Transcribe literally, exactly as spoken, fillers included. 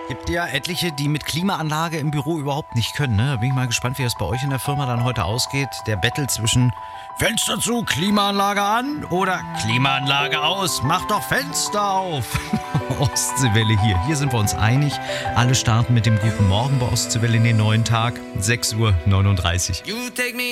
Gibt ja etliche, die mit Klimaanlage im Büro überhaupt nicht können. Ne? Da bin ich mal gespannt, wie das bei euch in der Firma dann heute ausgeht. Der Battle zwischen Fenster zu, Klimaanlage an oder Klimaanlage aus. Mach doch Fenster auf. Ostseewelle hier. Hier sind wir uns einig. Alle starten mit dem Guten Morgen bei Ostseewelle in den neuen Tag. sechs Uhr neununddreißig.